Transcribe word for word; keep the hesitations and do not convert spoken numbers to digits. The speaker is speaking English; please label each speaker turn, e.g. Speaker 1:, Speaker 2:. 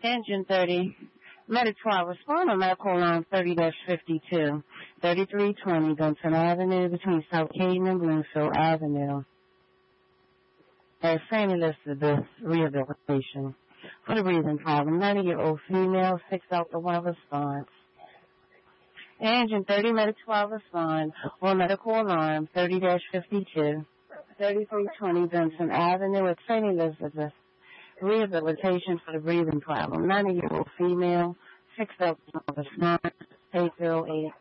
Speaker 1: Engine thirty, Medic twelve, respond on medical line thirty dash fifty-two, thirty-three twenty Benson Avenue between South Caden and Bloomfield Avenue. As Sandy listed this rehabilitation for the breathing problem, ninety-year-old female, six Delta one response. Engine thirty, Medic twelve, respond on medical alarm thirty dash fifty-two, thirty-three twenty Benson Avenue at Saint Elizabeth. Rehabilitation for the breathing problem, ninety-year-old female, six Delta one response, eight zero eight.